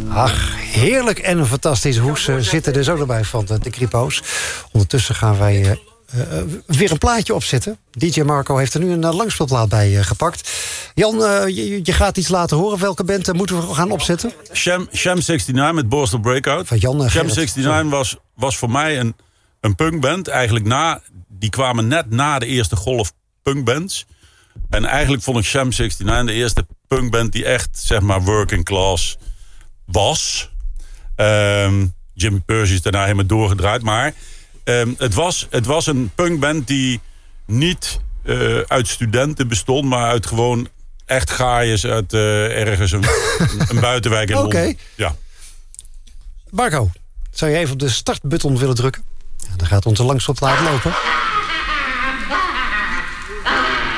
Ach, heerlijk en een fantastische hoes zitten er zo erbij van de Kripo's. Ondertussen gaan wij weer een plaatje opzetten. DJ Marco heeft er nu een langspeelplaat bij gepakt. Jan, je gaat iets laten horen. Welke band moeten we gaan opzetten? Sham 69 met Borstel Breakout. Van Jan Sham 69 was voor mij een punkband. Eigenlijk die kwamen net na de eerste golf punkbands. En eigenlijk vond ik Sham 69 de eerste punkband die echt, zeg maar, working class was. Jimmy Percy is daarna helemaal doorgedraaid. Maar het was een punkband die niet uit studenten bestond, maar uit gewoon echt gaaiers uit ergens een buitenwijk in Londen. Ja. Marco, zou je even op de startbutton willen drukken? Ja, dan gaat onze langspeelplaat lopen.